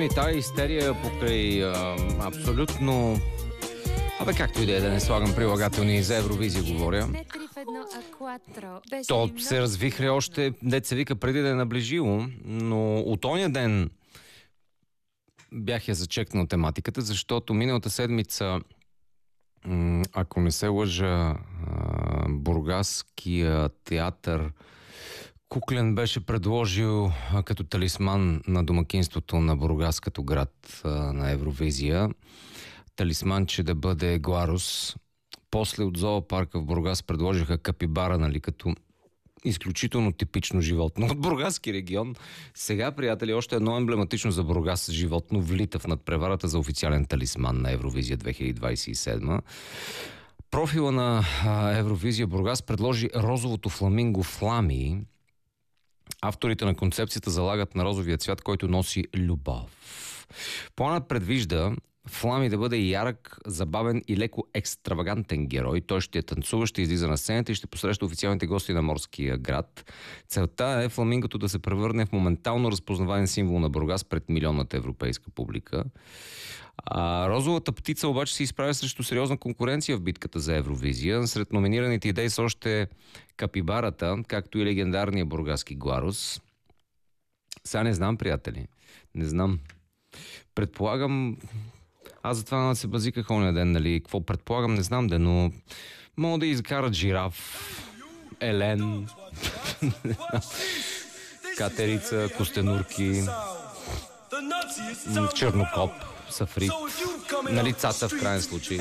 и тая истерия покрай абсолютно... както и да не слагам прилагателни, за Евровизия говоря. То се развихря още, деца вика, преди да е наближило, но от оня ден бях я зачекнал тематиката, защото миналата седмица, ако не се лъжа, Бургаския театър Куклен беше предложил като талисман на домакинството на Бургас като град на Евровизия. Талисманче да бъде Гларус. После от зоопарка в Бургас предложиха капибара, нали, като изключително типично животно от бургаски регион. Сега, приятели, още едно емблематично за Бургас животно влита в надпреварата за официален талисман на Евровизия 2027. Профила на Евровизия Бургас предложи розовото фламинго Флами. Авторите на концепцията залагат на розовия цвят, който носи любов. Планът предвижда Флами да бъде ярък, забавен и леко екстравагантен герой. Той ще танцува, ще излиза на сцената и ще посреща официалните гости на морския град. Целта е фламингото да се превърне в моментално разпознаваем символ на Бургас пред милионната европейска публика. Розовата птица обаче се изправя срещу сериозна конкуренция в битката за Евровизия. Сред номинираните идеи са още капибарата, както и легендарния бургаски Гларус. Сега не знам, приятели. Не знам. Предполагам... Аз затова се базиках оня ден, нали? Какво предполагам, не знам, но мога да изкарат жираф, елен, катерица, костенурки, чернокоп, сафрит, на лицата в крайен случай.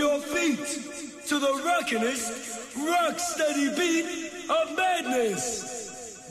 To the rockinest, rock steady beat of madness.